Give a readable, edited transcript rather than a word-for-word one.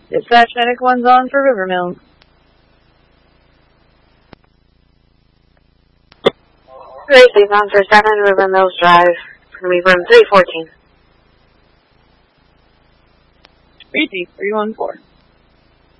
Dispatch Medic 1's on for Rivermill. Racing on for 7 Rivermills Drive. It's going to be room 314. Repeat, 314.